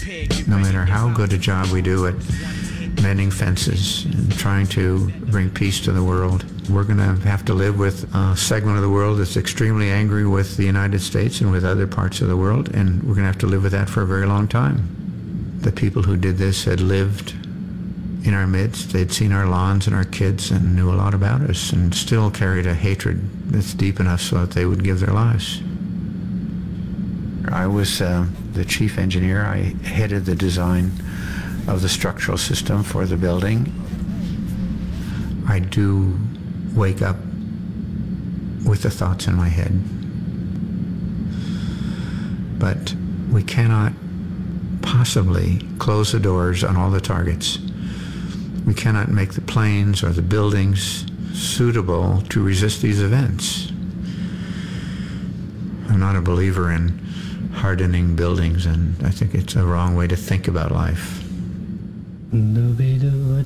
No matter how good a job we do at mending fences and trying to bring peace to the world, we're going to have to live with a segment of the world that's extremely angry with the United States and with other parts of the world, and we're going to have to live with that for a very long time. The people who did this had lived in our midst. They'd seen our lawns and our kids and knew a lot about us, and still carried a hatred that's deep enough so that they would give their lives. I was the chief engineer. I headed the design of the structural system for the building. I do wake up with the thoughts in my head. But we cannot possibly close the doors on all the targets. We cannot make the planes or the buildings suitable to resist these events. I'm not a believer in hardening buildings, and I think it's a wrong way to think about life. Message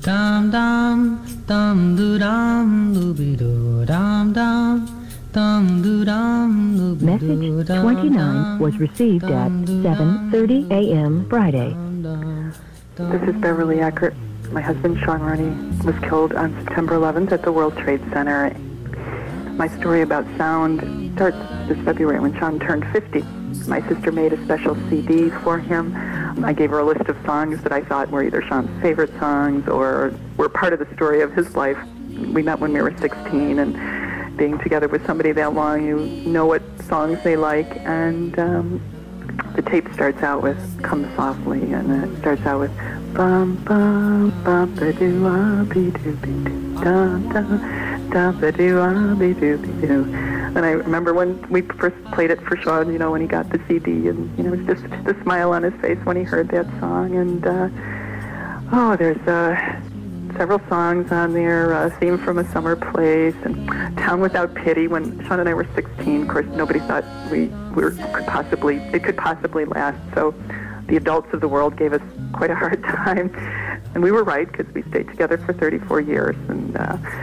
29 was received at 7:30 a.m. Friday. This is Beverly Eckert. My husband, Sean Roney, was killed on September 11th at the World Trade Center. My story about sound starts this February when Sean turned 50. My sister made a special CD for him. I gave her a list of songs that I thought were either Sean's favorite songs or were part of the story of his life. We met when we were 16, and being together with somebody that long, you know what songs they like. And the tape starts out with Come Softly, and it starts out with bum bum bum ba doo ah be doo be doo dum dum dum ba doo ah be doo be doo. And I remember when we first played it for Sean, you know, when he got the CD, and you know, it was just the smile on his face when he heard that song. And there's several songs on there, Theme from a Summer Place, and Town Without Pity. When Sean and I were 16, of course, nobody thought it could possibly last. So the adults of the world gave us quite a hard time, and we were right, because we stayed together for 34 years. And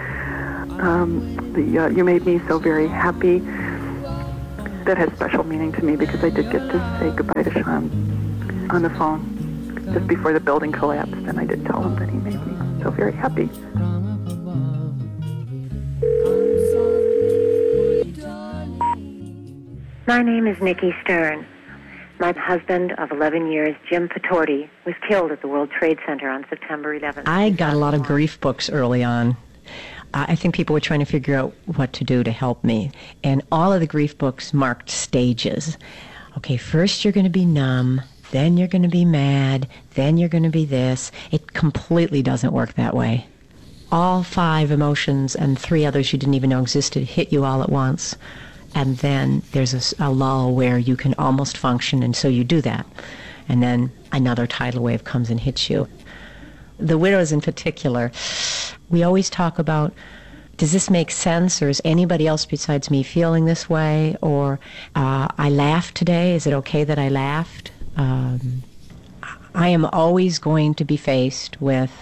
You Made Me So Very Happy, that has special meaning to me, because I did get to say goodbye to Sean on the phone just before the building collapsed, and I did tell him that he made me so very happy. My name is Nikki Stern. My husband of 11 years, Jim Patorti, was killed at the World Trade Center on September 11th. I got a lot of grief books early on. I think people were trying to figure out what to do to help me. And all of the grief books marked stages. Okay, first you're going to be numb, then you're going to be mad, then you're going to be this. It completely doesn't work that way. All 5 emotions and 3 others you didn't even know existed hit you all at once. And then there's a lull where you can almost function, and so you do that. And then another tidal wave comes and hits you. The widows in particular, we always talk about, does this make sense, or is anybody else besides me feeling this way? Or I laughed today, is it okay that I laughed? I am always going to be faced with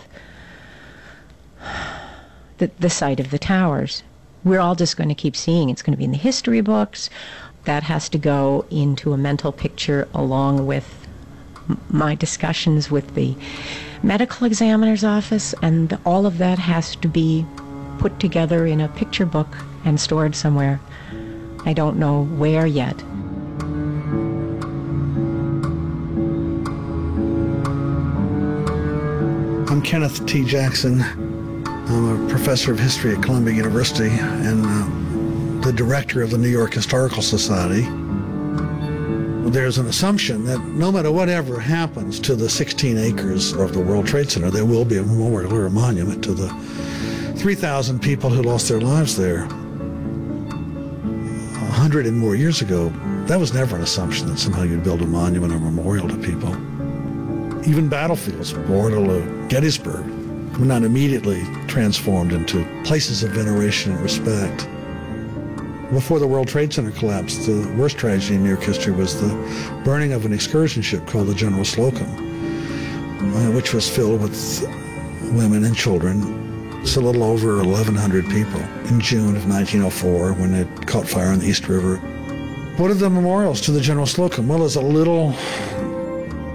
the sight of the towers. We're all just going to keep seeing. It's going to be in the history books. That has to go into a mental picture along with my discussions with the medical examiner's office, and all of that has to be put together in a picture book and stored somewhere. I don't know where yet. I'm Kenneth T. Jackson. I'm a professor of history at Columbia University and the director of the New York Historical Society. There's an assumption that no matter whatever happens to the 16 acres of the World Trade Center, there will be a memorial or a monument to the 3,000 people who lost their lives there 100 and more years ago. That was never an assumption that somehow you'd build a monument or memorial to people. Even battlefields, Waterloo, Gettysburg, were not immediately transformed into places of veneration and respect. Before the World Trade Center collapsed, the worst tragedy in New York history was the burning of an excursion ship called the General Slocum, which was filled with women and children. It's a little over 1,100 people in June of 1904 when it caught fire on the East River. What are the memorials to the General Slocum? Well, there's a little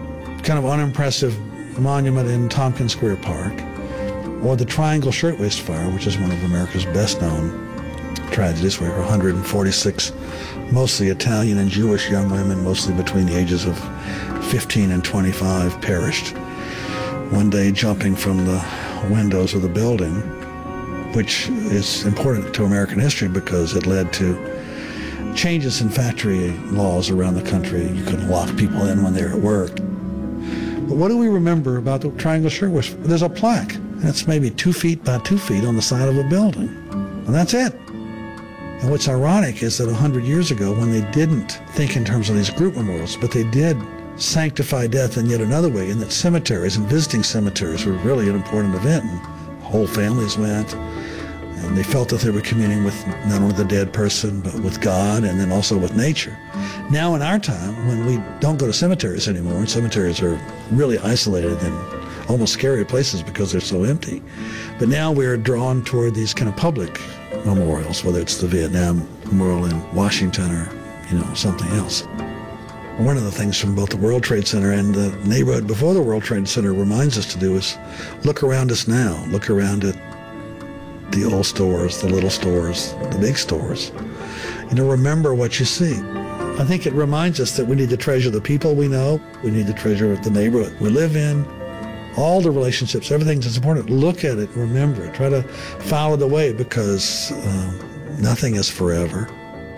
kind of unimpressive monument in Tompkins Square Park, or the Triangle Shirtwaist Fire, which is one of America's best-known tragedies, where 146 mostly Italian and Jewish young women, mostly between the ages of 15 and 25, perished one day jumping from the windows of the building, which is important to American history because it led to changes in factory laws around the country. You couldn't lock people in when they were at work. But what do we remember about the Triangle Shirtwaist? There's a plaque, and it's maybe 2 feet by 2 feet on the side of a building, and that's it. And what's ironic is that 100 years ago, when they didn't think in terms of these group memorials, but they did sanctify death in yet another way, in that cemeteries and visiting cemeteries were really an important event, and whole families went, and they felt that they were communing with not only the dead person, but with God, and then also with nature. Now in our time, when we don't go to cemeteries anymore, and cemeteries are really isolated and almost scary places because they're so empty, but now we're drawn toward these kind of public memorials, whether it's the Vietnam Memorial in Washington or, something else. One of the things from both the World Trade Center and the neighborhood before the World Trade Center reminds us to do is look around us now. Look around at the old stores, the little stores, the big stores. Remember what you see. I think it reminds us that we need to treasure the people we know. We need to treasure the neighborhood we live in. All the relationships, everything that's important. Look at it, remember it. Try to file it away because nothing is forever.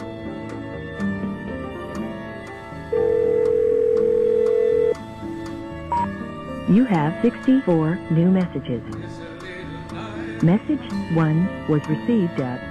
You have 64 new messages. Message 1 was received at